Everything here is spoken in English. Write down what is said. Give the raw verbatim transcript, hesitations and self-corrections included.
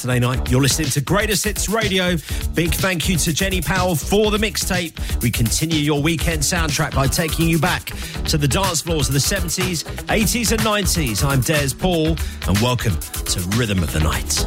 Saturday night. You're listening to Greatest Hits Radio. Big thank you to Jenny Powell for the mixtape. We continue your weekend soundtrack by taking you back to the dance floors of the seventies, eighties and nineties. I'm Des Paul, and welcome to Rhythm of the Night.